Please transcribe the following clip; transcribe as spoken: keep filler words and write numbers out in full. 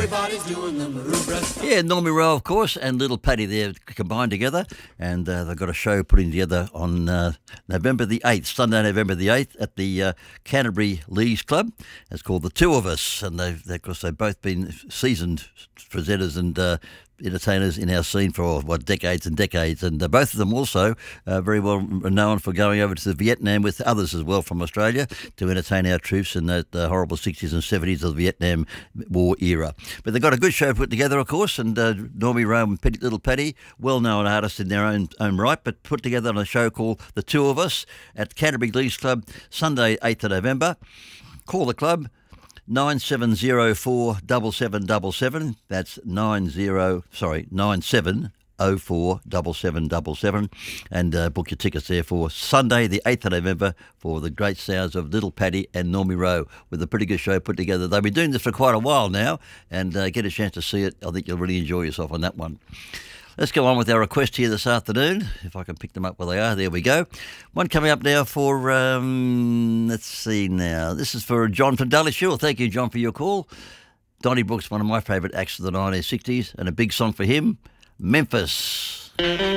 Everybody's doing the Maroubra. Yeah, Normie Rowe, of course, and Little Paddy there combined together, and uh, they've got a show putting together on uh, November the eighth, Sunday, November the eighth, at the uh, Canterbury Leagues Club. It's called The Two of Us, and they've, of course, they've both been seasoned presenters and uh, entertainers in our scene for, what, decades and decades, and uh, both of them also uh, very well known for going over to Vietnam with others as well from Australia to entertain our troops in that uh, horrible sixties and seventies of the Vietnam War era. But they've got a good show put together, of course, and uh, Normie Rowe and Petty, Little Paddy, well-known artists in their own own right, but put together on a show called The Two of Us at Canterbury Leagues Club, Sunday, eighth of November. Call the club, nine seven zero four seven seven seven seven. That's nine zero sorry nine seven oh four seven seven seven seven, and uh, book your tickets there for Sunday the eighth of November for the great sounds of Little Paddy and Normie Rowe with a pretty good show put together. They've been doing this for quite a while now, and uh, get a chance to see it. I think you'll really enjoy yourself on that one. Let's go on with our request here this afternoon, if I can pick them up where they are. There we go. One coming up now for, um, let's see now. This is for John from Dully-Shule. Thank you, John, for your call. Donny Brooks, one of my favourite acts of the nineteen sixties, and a big song for him, Memphis.